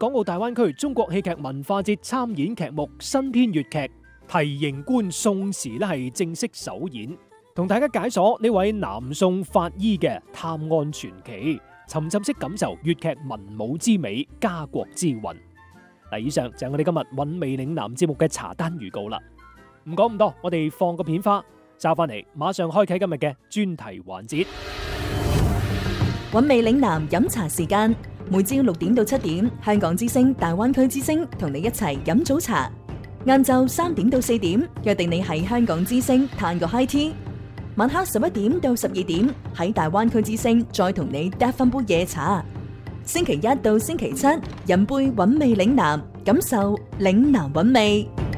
港澳大灣區中國戲劇文化節參演劇目新編粵劇《提刑官宋時》咧係正式首演，同大家解鎖呢位南宋法醫嘅探案傳奇，沉浸式感受粵劇文武之美、家國之韻。嗱，以上就係我哋今日韻味嶺南節目嘅茶單預告啦。唔講咁多，我哋放個片花，揸翻嚟馬上開啟今日嘅專題環節。 韻味嶺南飲茶時間，每朝6點到7點，香港之聲、大灣區之聲同你一齊飲早茶。晏晝3點到4點，約定你喺香港之聲嘆個 high tea。晚黑11點到12點，喺大灣區之聲再同你嗒翻杯夜茶。星期一到星期七，飲杯韻味嶺南，感受嶺南韻味。